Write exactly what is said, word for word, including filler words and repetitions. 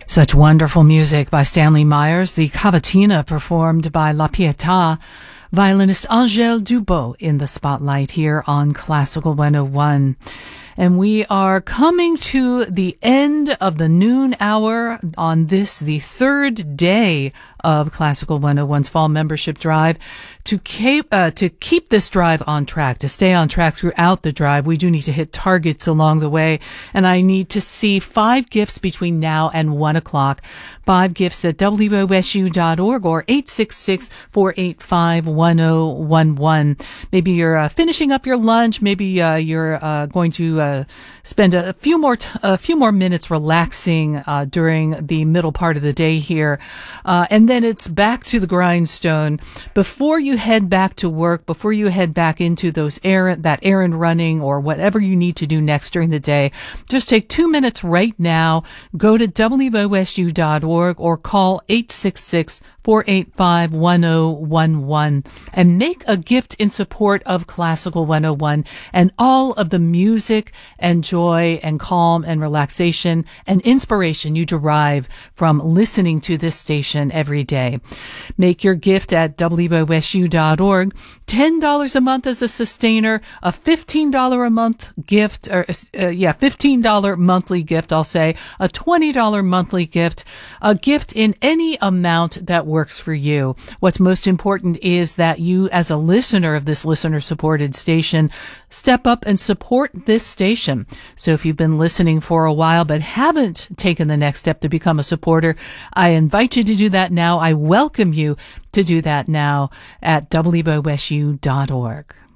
Such wonderful music by Stanley Myers, the Cavatina performed by La Pietà, violinist Angèle Dubot in the spotlight here on Classical one oh one. And we are coming to the end of the noon hour on this, the third day of Classical one oh one's fall membership drive. To keep, uh, to keep this drive on track, to stay on track throughout the drive, we do need to hit targets along the way. And I need to see five gifts between now and one o'clock. Five gifts at W O S U dot org or eight six six, four eight five, one oh one one. Maybe you're uh, finishing up your lunch. Maybe uh, you're uh, going to uh, spend a few more t- a few more minutes relaxing uh, during the middle part of the day here, uh, and then it's back to the grindstone. Before you head back to work, before you head back into those errand that errand running or whatever you need to do next during the day, just take two minutes right now. Go to W O S U dot org or call eight six six, four eight five, one oh one one and make a gift in support of Classical one oh one and all of the music and joy and calm and relaxation and inspiration you derive from listening to this station every day. Make your gift at W O S U dot org. ten dollars a month as a sustainer, a fifteen dollars a month gift, or uh, yeah, fifteen dollars monthly gift, I'll say, a twenty dollars monthly gift, a gift in any amount that works for you. What's most important is that you, as a listener of this listener-supported station, step up and support this station. So if you've been listening for a while but haven't taken the next step to become a supporter, I invite you to do that now. I welcome you to do that now at W O S U dot org.